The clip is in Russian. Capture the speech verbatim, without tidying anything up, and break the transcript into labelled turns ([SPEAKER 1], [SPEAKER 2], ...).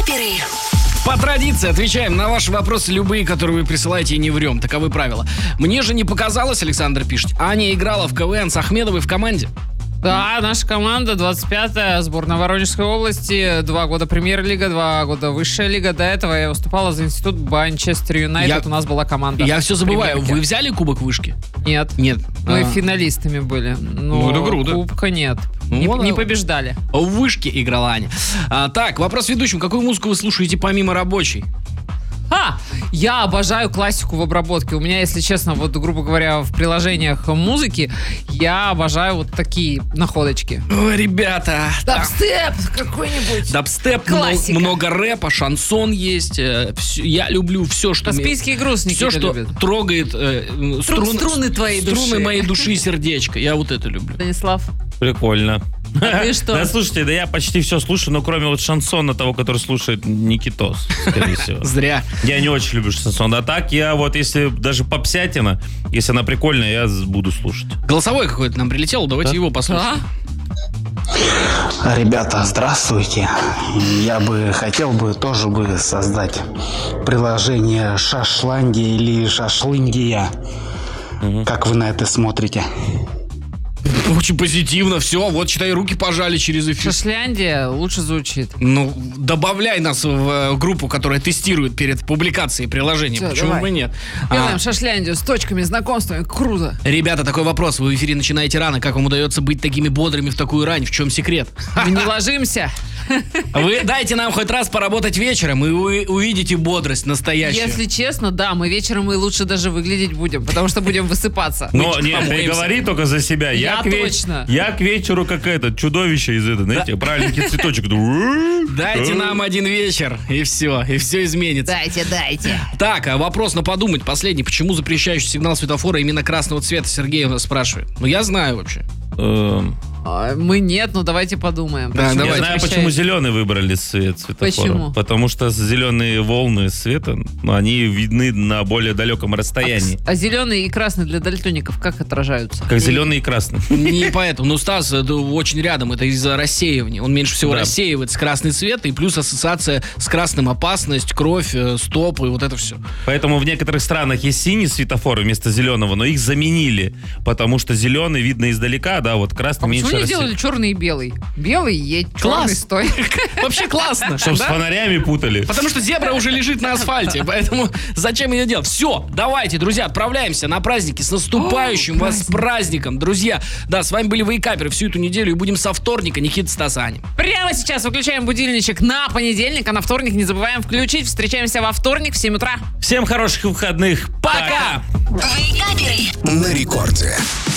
[SPEAKER 1] Вейкаперы.
[SPEAKER 2] По традиции отвечаем на ваши вопросы, любые, которые вы присылаете, и не врем. Таковы правила. Мне же не показалось, Александр пишет, Аня играла в КВН с Ахмедовой в команде.
[SPEAKER 3] Да, наша команда, двадцать пятая, сборная Воронежской области, два года премьер-лига, два года высшая лига. До этого я выступала за институт Манчестер Юнайтед,
[SPEAKER 2] Я-
[SPEAKER 3] у нас была команда.
[SPEAKER 2] Я все забываю,
[SPEAKER 3] Премьер-лиги.
[SPEAKER 2] вы взяли кубок вышки?
[SPEAKER 3] Нет.
[SPEAKER 2] Нет.
[SPEAKER 3] Мы
[SPEAKER 2] А,
[SPEAKER 3] финалистами были. Но
[SPEAKER 2] Ну, это круто.
[SPEAKER 3] кубка нет.
[SPEAKER 2] Ну,
[SPEAKER 3] Не,
[SPEAKER 2] ладно.
[SPEAKER 3] не побеждали.
[SPEAKER 2] В вышке играла Аня. А, так, вопрос ведущим. Какую музыку вы слушаете помимо рабочей?
[SPEAKER 3] А, я обожаю классику в обработке. У меня, если честно, вот, грубо говоря, в приложениях музыки я обожаю вот такие находочки.
[SPEAKER 2] Ой, ребята.
[SPEAKER 3] Дабстеп какой-нибудь.
[SPEAKER 2] Дабстеп,
[SPEAKER 3] Классика.
[SPEAKER 2] много, много рэпа, шансон есть. э, всё- я люблю все, что... ми-
[SPEAKER 3] Каспийские грустники
[SPEAKER 2] Все, что
[SPEAKER 3] любят.
[SPEAKER 2] трогает э, м, струн-
[SPEAKER 3] струны твоей
[SPEAKER 2] струны
[SPEAKER 3] души.
[SPEAKER 2] моей души и сердечко. Я вот это люблю.
[SPEAKER 3] Станислав,
[SPEAKER 4] Прикольно.
[SPEAKER 3] а ты что?
[SPEAKER 4] Да, слушайте, да я почти все слушаю, но кроме вот шансона того, который слушает Никитос, скорее всего.
[SPEAKER 2] Зря.
[SPEAKER 4] Я не очень люблю шансон. А так я вот, если даже попсятина, если она прикольная, я з- буду слушать.
[SPEAKER 2] Голосовой какой-то нам прилетел, давайте
[SPEAKER 4] Да?
[SPEAKER 2] его послушаем.
[SPEAKER 3] А?
[SPEAKER 5] Ребята, здравствуйте. Я бы хотел бы тоже бы создать приложение Шашландия или Шашлындия. Как вы на это смотрите?
[SPEAKER 2] Очень позитивно, все, вот, считай, руки пожали через эфир.
[SPEAKER 3] Шашляндия лучше звучит.
[SPEAKER 2] Ну, добавляй нас в э, группу, которая тестирует перед публикацией приложения.
[SPEAKER 3] Всё,
[SPEAKER 2] Почему
[SPEAKER 3] давай.
[SPEAKER 2] бы нет?
[SPEAKER 3] Делаем
[SPEAKER 2] А,
[SPEAKER 3] шашляндию с точками, знакомствами. Круто.
[SPEAKER 2] ребята, такой вопрос. Вы в эфире начинаете рано. Как вам удается быть такими бодрыми в такую рань? В чем секрет?
[SPEAKER 3] Мы не ложимся.
[SPEAKER 2] Вы дайте нам хоть раз поработать вечером, и вы увидите бодрость настоящую.
[SPEAKER 3] Если честно, да, мы вечером и лучше даже выглядеть будем, потому что будем высыпаться.
[SPEAKER 4] Но
[SPEAKER 2] Мы
[SPEAKER 4] нет, ты
[SPEAKER 2] помоемся.
[SPEAKER 4] говори только за себя.
[SPEAKER 3] Я
[SPEAKER 4] к ве-
[SPEAKER 3] точно.
[SPEAKER 4] Я к вечеру как это, чудовище из этого, знаете, правильненький цветочек.
[SPEAKER 2] Дайте нам один вечер, и все, и все изменится.
[SPEAKER 3] Дайте, дайте.
[SPEAKER 2] Так, а вопрос на подумать последний. Почему запрещающий сигнал светофора именно красного цвета? Сергей у нас спрашивает. Ну, я знаю вообще.
[SPEAKER 4] Эм,
[SPEAKER 3] А, Мы нет, но давайте подумаем.
[SPEAKER 2] Да,
[SPEAKER 3] Почему
[SPEAKER 2] давай.
[SPEAKER 4] Я знаю,
[SPEAKER 3] запрещают?
[SPEAKER 4] почему зеленый выбрали цвет светофора.
[SPEAKER 3] Почему?
[SPEAKER 4] Потому что зеленые волны света, ну, они видны на более далеком расстоянии.
[SPEAKER 3] А зеленый и красный для дальтоников как отражаются?
[SPEAKER 4] Как зеленый и красный.
[SPEAKER 2] Не поэтому. Ну, Стас это очень рядом. Это из-за рассеивания. Он меньше всего
[SPEAKER 4] Да.
[SPEAKER 2] рассеивается красный цвет. И плюс ассоциация с красным опасность, кровь, э, стоп и вот это все.
[SPEAKER 4] Поэтому в некоторых странах есть синий светофор вместо зеленого, но их заменили, потому что зеленый видно издалека, да, вот красный
[SPEAKER 3] А
[SPEAKER 4] меньше
[SPEAKER 3] почему не
[SPEAKER 4] рассеивается.
[SPEAKER 3] делали черный и белый? Белый едь, черный
[SPEAKER 2] Класс.
[SPEAKER 3] стой.
[SPEAKER 2] Вообще классно.
[SPEAKER 4] Чтоб с
[SPEAKER 2] да?
[SPEAKER 4] фонарями путали.
[SPEAKER 2] Потому что зебра уже лежит на асфальте, поэтому зачем ее делать? Все, давайте, друзья, отправляемся на праздники. С наступающим
[SPEAKER 3] О,
[SPEAKER 2] вас праздником, друзья. Да, с вами были Вейкаперы всю эту неделю и будем со вторника. Никита, Стас, Аня.
[SPEAKER 3] Прямо сейчас выключаем будильничек на понедельник, а на вторник не забываем включить. Встречаемся во вторник в семь утра.
[SPEAKER 4] Всем хороших выходных.
[SPEAKER 2] Пока!
[SPEAKER 1] Вейкаперы.
[SPEAKER 6] На рекорде.